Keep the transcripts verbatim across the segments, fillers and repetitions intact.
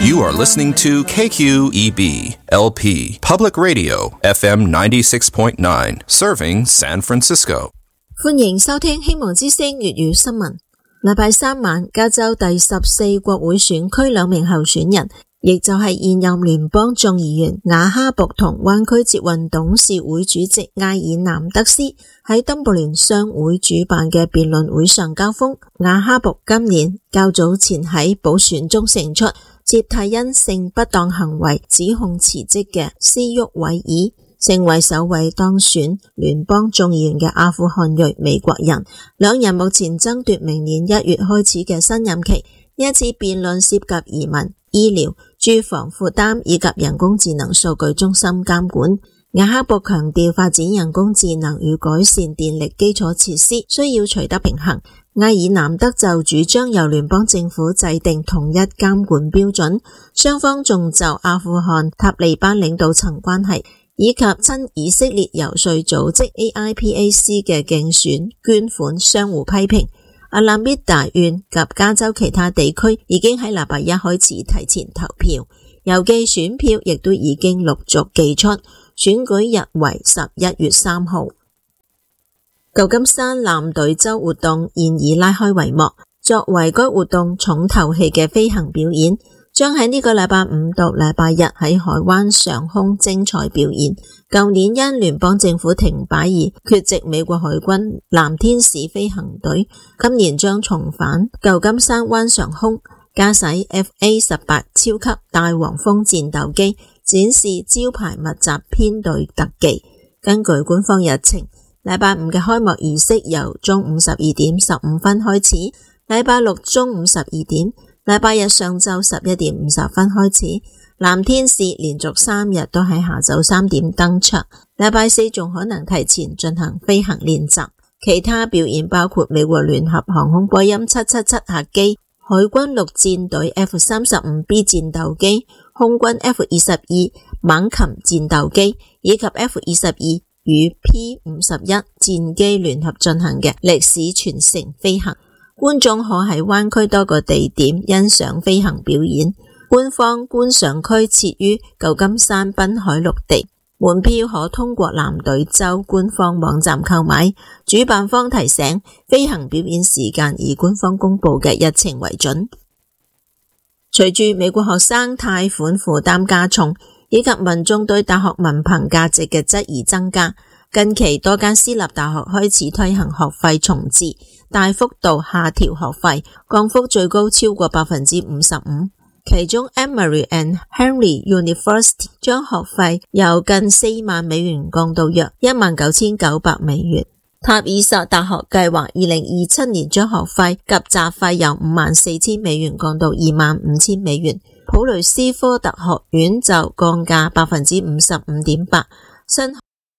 You are listening to K Q E B L P Public Radio F M ninety-six point nine, serving San Francisco. 歡迎收聽希望之聲粵語新聞。禮拜三晚，加州第十四國會選區兩名候選人，亦就係現任聯邦眾議員亞哈博同灣區捷運董事會主席埃爾南德斯喺登布聯商會主辦嘅辯論會上交鋒。亞哈博今年較早前喺補選中勝出，接替因性不當行為指控辭職嘅斯沃韋爾，成為首位當選聯邦眾議員嘅阿富汗裔美國人。兩人目前爭奪明年一月開始嘅新任期。呢一次辯論涉及移民、醫療、住房負擔以及人工智能數據中心監管。亞哈博強調發展人工智能與改善電力基礎設施需要取得平衡。埃爾南德就主張由聯邦政府制定統一監管標準。雙方仲就阿富汗塔利班領導層關係以及親以色列遊說組織 A I P A C 嘅競選捐款相互批評。阿拉米達縣及加州其他地區已經喺禮拜一開始提前投票，郵寄選票亦都已經陸續寄出，選舉日為十一月三號。舊金山藍隊週活動現已拉開帷幕，作為該活動重頭戲嘅飛行表演，將喺呢個禮拜五到禮拜日喺海灣上空精彩表演。舊年因聯邦政府停擺而缺席美國海軍藍天使飛行隊，今年將重返舊金山灣上空，駕駛 F A 十八 超級大黃蜂戰鬥機，展示招牌密集編隊特技。根據官方日程，禮拜五嘅開幕儀式由中午十二點十五分開始，禮拜六中午十二點，禮拜日上晝十一點五十分開始。藍天使連續三日都喺下晝三點登場，禮拜四仲可能提前進行飛行練習。其他表演包括美國聯合航空波音七七七客機、海軍陸戰隊 F 三十五 B 戰鬥機、空軍 F 二十二猛禽戰鬥機以及 F 二十二與 P 五十一戰機聯合進行嘅歷史傳承飛行。觀眾可喺灣區多個地點欣賞飛行表演。官方觀賞區設於舊金山濱海綠地，門票可通過藍隊週官方網站購買。主辦方提醒，飛行表演時間以官方公布嘅日程為準。隨住美國學生貸款負擔加重，以及民眾對大學文憑價值嘅質疑增加，近期多間私立大學開始推行學費重置，大幅度下調學費，降幅最高超過百分之五十五。其中 Emory and Henry University 將學費由近四萬美元降到約一萬九千九百美元。塔爾薩大學計劃二零二七年將學費及雜費由五萬四千美元降到二萬五千美元。普雷斯科特學院就降價百分之五十五點八。新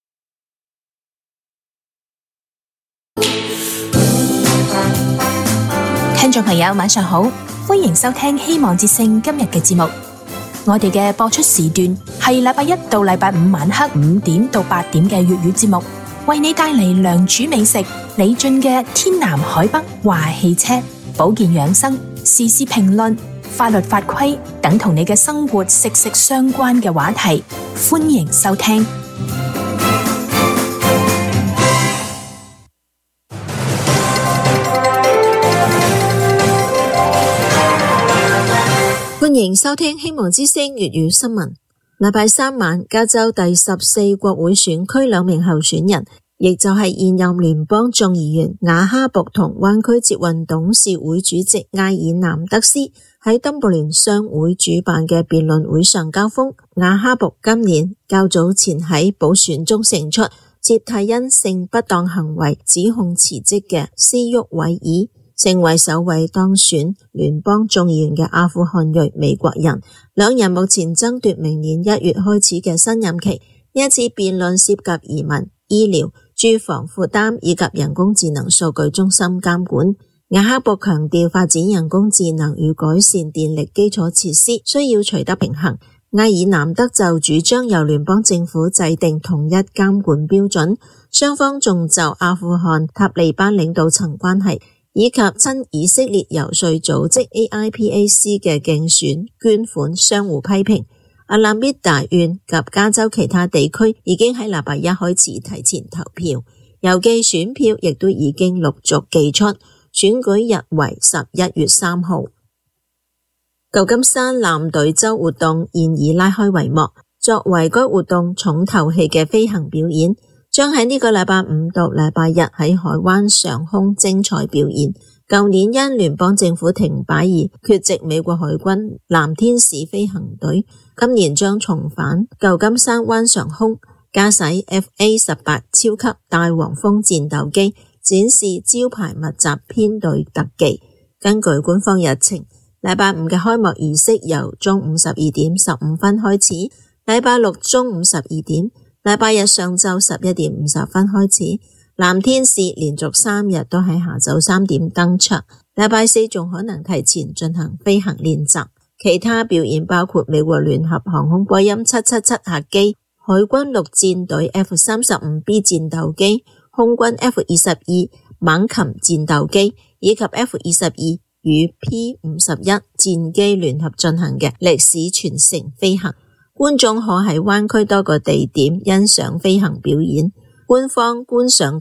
聽眾朋友晚上好，歡迎收聽希望之聲今日嘅節目。我哋嘅播出時段係禮拜一到禮拜五晚黑五點到八點嘅粵語節目，為你帶嚟良煮美食、李俊嘅天南海北話汽車、保健養生、時事評論、法律法規等同你嘅生活息息相關嘅話題，歡迎收聽。 歡迎收聽希望之聲粵語新聞。禮拜三晚，加州第十四國會選區兩名候選人，亦就係現任聯邦眾議員亞哈博同灣區捷運董事會主席埃爾南德斯喺登布聯商會主辦嘅辯論會上交鋒。亞哈博今年較早前喺補選中勝出，接替因性不當行為指控辭職嘅斯沃韋爾，成為首位當選聯邦眾議員嘅阿富汗裔美國人。兩人目前爭奪明年一月開始嘅新任期。呢一次辯論涉及移民、醫療、住房負擔以及人工智能數據中心監管。亞哈博強調發展人工智能與改善電力基礎設施需要取得平衡。埃爾南德就主張由聯邦政府制定統一監管標準。雙方仲就阿富汗塔利班領導層關係以及親以色列遊說組織 A I P A C 嘅競選捐款相互批評。阿拉米達縣及加州其他地區已經喺禮拜一開始提前投票，郵寄選票亦都已經陸續寄出，選舉日為十一月三號。舊金山艦隊週活動現已拉開帷幕，作為該活動重頭戲嘅飛行表演，將喺呢個禮拜五到禮拜日喺海灣上空精彩表演。舊年因聯邦政府停擺而缺席美國海軍藍天使飛行隊，今年將重返舊金山灣上空，駕駛 F A 十八 超級大黃蜂戰鬥機，展示招牌密集編隊特技。根據官方日程，禮拜五嘅開幕儀式由中午十二點十五分開始，禮拜六中午十二點，禮拜日上晝十一點五十分開始。藍天使連續三日都喺下晝三點登場，禮拜四仲可能提前進行飛行練習。其他表演包括美國聯合航空波音七七七客機、海軍陸戰隊 F 三十五 B 戰鬥機、空軍 F 二十二猛禽戰鬥機以及 F 二十二與 P 五十一戰機聯合進行嘅歷史傳承飛行。觀眾可喺灣區多個地點欣賞飛行表演。官方觀賞